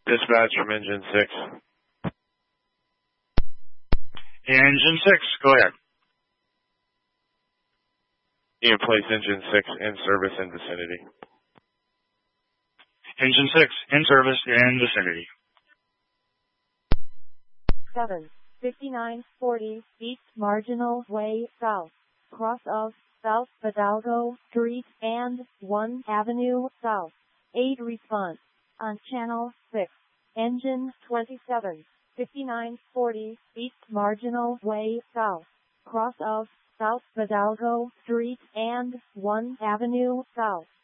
Dispatch from Engine 6. Engine 6, go ahead. You can place Engine 6 in service in vicinity. Engine 6, in service in vicinity. 7:59:40 East Marginal Way South, cross of South Fidalgo Street and 1 Avenue South. Aid response on Channel 6. Engine 27, 5940 East Marginal Way South, cross of South Fidalgo Street and 1 Avenue South.